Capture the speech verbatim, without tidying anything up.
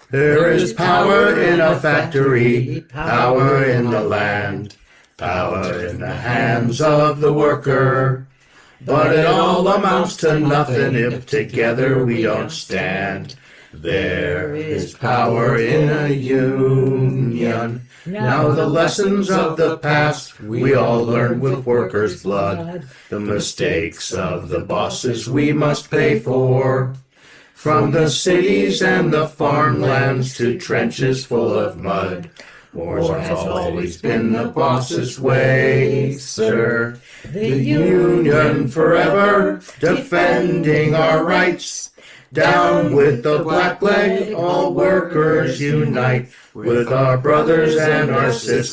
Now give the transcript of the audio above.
There is power in a factory, power in the land, power in the hands of the worker. But it all amounts to nothing if together we don't stand. There is power in a union. Now the lessons of the past we all learned with workers' blood. The mistakes of the bosses we must pay for. From the cities and the farmlands to trenches full of mud. War has always been the boss's way, sir. The Union forever defending our rights. Down with the black leg, all workers unite. With our brothers and our sisters.